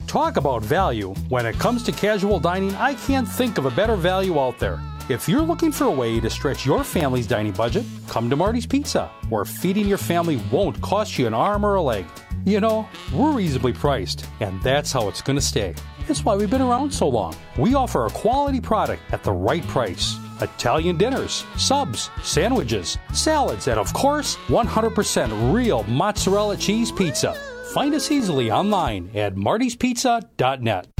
Talk about value. When it comes to casual dining, I can't think of a better value out there. If you're looking for a way to stretch your family's dining budget, come to Marty's Pizza, where feeding your family won't cost you an arm or a leg. You know, we're reasonably priced, and that's how it's going to stay. That's why we've been around so long. We offer a quality product at the right price. Italian dinners, subs, sandwiches, salads, and of course, 100% real mozzarella cheese pizza. Find us easily online at martyspizza.net.